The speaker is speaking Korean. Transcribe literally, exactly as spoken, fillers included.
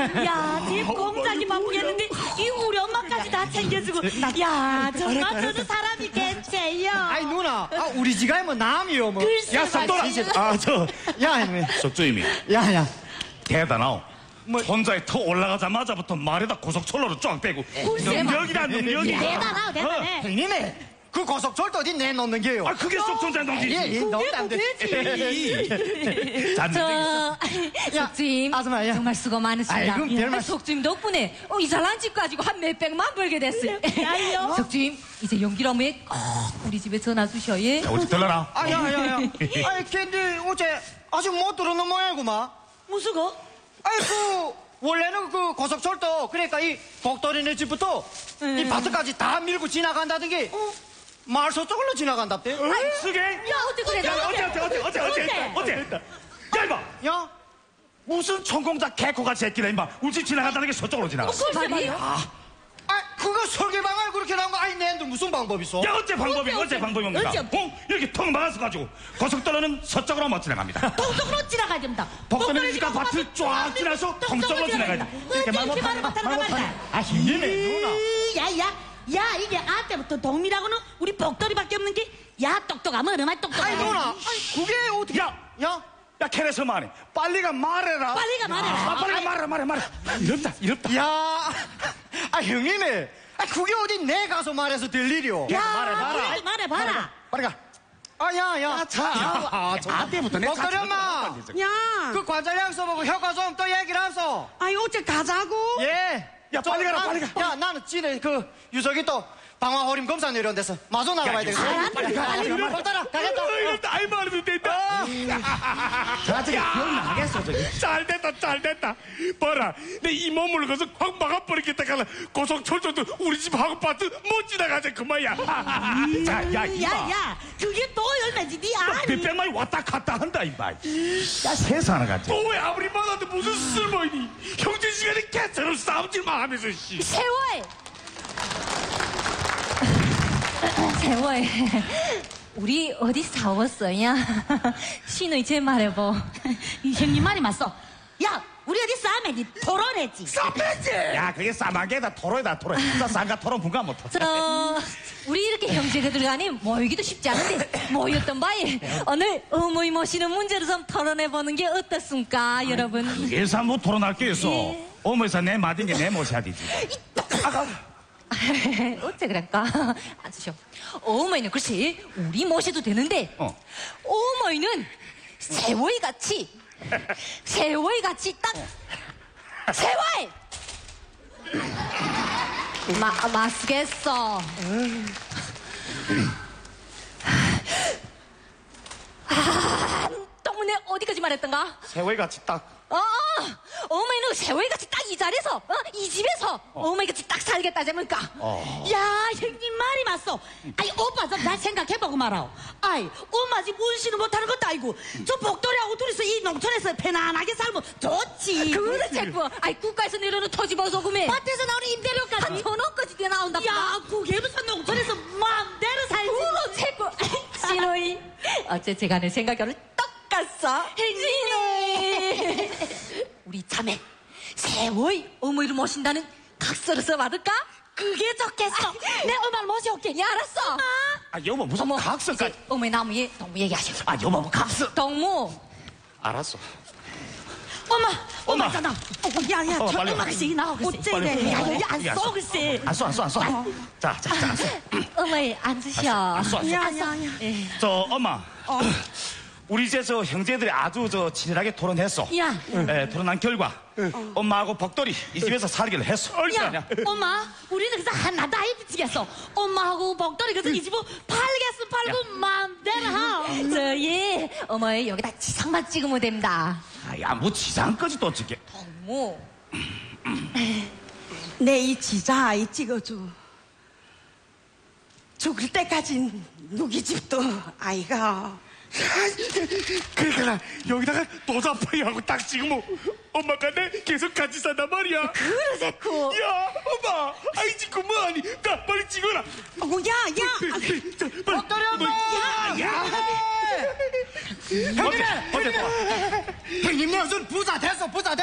야, 집 공장이 바쁘겠는데 이 우리 엄마까지 다 챙겨주고. 야, 정말 저는 사람이 괜찮요. 아이 누나, 아, 우리 집가 뭐 남이요 뭐. 글쎄, 야, 석돌아. 아, 저, 야, 형님. 석주임이 야야. 대단하오. 뭐- 혼자에 터 올라가자마자부터 말에다 고속철로를 쫙 빼고 능력이다 능력이. 대단하오, 대단해. 형님이 그 고속철도 어디 내놓는 게요? 아, 그게 속전자 농기지. 예, 예, 너무 안 돼. 잔 저 속주임 아줌마, 야. 정말 수고 많으십니다. 아이고, 별말- 속주임 덕분에 어, 이 잘난 집 가지고 한 몇백만 벌게 됐어요. 아이요. 속주임 이제 연길 오면 꼭 우리 집에 전화 주셔. 예. 어디 들러라. 아, 야, 야, 야. 아이, 걔들 어제 아직 못 들어놓은 모양이구만. 무슨 거? 아이, 그, 원래는 그 고속철도, 그러니까 이 복도리네 집부터 이 밭까지 다 밀고 지나간다던 게, 마을 서쪽으로 지나간답대. 쓰게? 야, 어떻게 그래? 야, 어째, 어째, 어째, 어째, 어째, 어째? 어째, 어째. 야, 이봐. 야, 무슨 천공자 개코가 제끼라, 임마. 우리 집 지나간다는 게 서쪽으로 지나가. 글쎄 말이야. 아, 그거 설계방을 그렇게 나온 거, 아니, 내한테 무슨 방법 있어? 야, 어째 방법이, 어째, 어째 어째? 방법입니까? 어째, 어째? 어? 이렇게 턱 막아서가지고 고속도로는 서쪽으로 못 지나갑니다. 동쪽으로 지나가야 됩니다. 복도는 집과 밭을 쫙 지나서 동쪽으로 지나가야 돼. 이렇게 말 이렇게 못하는 말 못하는 거 말이야. 아, 힘이네, 누나. 야, 야, 야, 이게 아 때부터 동미라고는 우리 복돌이밖에 없는 게, 야, 똑똑하면 얼마나 똑똑해. 아이, 누나. 아이, 그게 어떻게. 야! 야, 야, 캐래서 말해. 빨리가 말해라. 빨리가 말해라. 아, 빨리가 말해, 말해, 말해. 이렇다, 이렇다. 야. 아, 형님이. 아, 그게 어디 내 가서 말해서 될 일이오. 야, 말해봐라. 그래, 말해봐라. 빨리 가. 아, 야, 야. 자, 아, 아, 때부터 내 복돌이 엄마. 야, 그 관절 약속 보고 효과 좀 또 얘기를 하소. 아이 어째 가자고? 예. 야, 빨리 가라, 빨리 가. 야, 나는 진에 그 유석이 또 방화호림 검사 내려온 데서 마저 나가봐야 되겠어. 빨리 가, 빨리 가. 복돌아, 가겠다. 어, 이랬다, 아이 말하면 된다. 자, 저기 기억나겠어, 저기. 잘 됐다, 잘 됐다. 봐라, 내 이 몸을 가서 확 막아버리겠다 가라. 고속철도도 우리 집 하고 밭도 못 지나가자, 그만이야. 자, 야, 이봐. 야, 야, 그게 또 열매지, 니 아니. 몇백만이 왔다 갔다 한다, 이봐. 야, 세상을 가지. 또 왜 아무리 만나도 무슨 쓸모이니? 형제 시간에 개처럼 싸움질만 하면서, 씨. 세월. 세월. 우리 어디 싸웠어요? 신의 제 말해보. 이 형님 말이 맞어. 야, 우리 어디 싸움했니? 토론했지. 싸매지! 야, 그게 싸만게다, 토로이다, 토로. 진짜 쌍가 토론 분가 못하. 저 우리 이렇게 형제들 간에 모이기도 쉽지 않은데 모였던 바에 오늘 어머니 모시는 문제를 좀 토론해보는 게 어떻습니까, 여러분? 예산 뭐 토론할 게 있어. 예. 어머니사 내 맞은 게 내 모셔야 되지. 어째 그럴까? 앉으셔. 어머니는 글쎄 우리 모셔도 되는데 어. 어머니는 세월 같이 세월 같이 딱 세월 마 마스겠어. 아, 때문에 어디까지 말했던가? 세월같이 딱. 어, 어머니는 세월같이 딱 이 자리에서, 어? 이 집에서 어. 어머니같이 딱 살겠다, 자니까. 야, 형님 말이 맞어. 아이, 오빠 좀 잘 생각해보고 말아. 아이, 엄마 집 운신을 못하는 것도 아니고, 저 복돌이하고 둘이서 이 농촌에서 편안하게 살면 좋지. 그래, 자꾸. 아이, 국가에서 내려오는 토지보조금에. 밭에서 나오는 임대료까지. 한 천원까지 돼 나온다. 야, 그게 무슨 농촌에서 마음대로 살지. 그거 자꾸. 신호이. 어째 제가 내 생각이 오늘 똑같어. 신호이. 우리 자매, 세월 어머니를 모신다는 각서를 써받을까? 그게 좋겠어. 내 엄마를 모셔올게. 야, 알았어. 아, 여보, 무슨 어머, 각서까지. 어머니 나무에 동무 얘기하셔. 아, 여보, 뭐 각서. 동무. 알았어. 엄마, 엄마 엄마. 있잖아. 어, 야, 야, 어, 저 빨리 와. 엄마가 씨 나오고 어째 있어. 이래. 야, 빨리 여기 와. 안 야, 써, 써. 글쎄. 안 써, 안 써, 안 써. 자, 자, 자, 안 써. 어머니 앉으셔. 안 써, 안 써. 야, 야, 야. 예. 저, 엄마. 우리 이제 저 형제들이 아주 저 친밀하게 토론했어. 야. 예, 토론한 결과. 엄마하고 복돌이 이 집에서 살기로 했어. 야, 엄마, 우리는 그래서 하나 다 해비치겠어. 엄마하고 복돌이 그래서 이 집을 팔겠으면 팔고 마음대로 하. 저희 어머니 여기다 지상만 찍으면 됩니다. 아, 야, 뭐 지상까지 또 찍게. 동무. 내 이 지자 아이 찍어줘. 죽을 때까진 누기 집도 아이가. 그러니까 여기다가 도자파이하고 딱 찍으면 엄마가 내 계속 같이 산단 말이야. 그래, 자꾸. 야, 엄마, 아이 찍고 뭐하니? 나 빨리 찍어라. 어, 야, 야. 자, 빨리. 복돌이 엄마! 야, 야. 형님이! 어때, 어때, 또? 형님, 내 무슨 부자 됐어, 부자 됐어.